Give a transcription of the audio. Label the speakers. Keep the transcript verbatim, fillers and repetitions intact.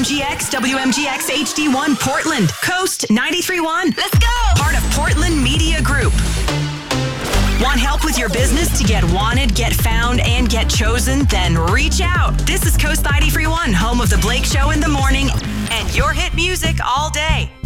Speaker 1: G X, W M G X H D one Portland, Coast ninety-three point one. Let's go! Part of Portland Media Group. Want help with your business to get wanted, get found, and get chosen? Then reach out. This is Coast ninety-three point one, home of The Blake Show in the morning and your hit music all day.